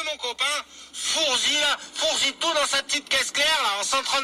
mon copain, fourzi tout dans sa petite caisse claire, là, en 132